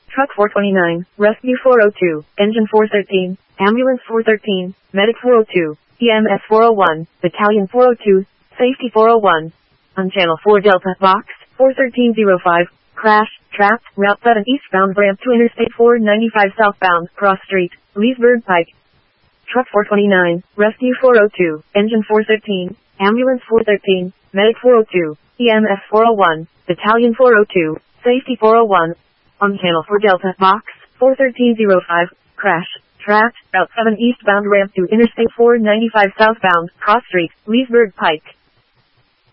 Truck 429, Rescue 402, Engine 413, Ambulance 413, Medic 402, EMS 401, Battalion 402, Safety 401. On Channel 4 Delta, Box 41305, crash, trapped, Route 7 eastbound ramp to Interstate 495 southbound, cross street, Leesburg Pike. Truck 429, Rescue 402, Engine 413, Ambulance 413, Medic 402, EMS 401, Battalion 402, Safety 401. On Channel 4 Delta, Box 41305, crash, trapped, Route 7 eastbound ramp to Interstate 495 southbound, cross street, Leesburg Pike.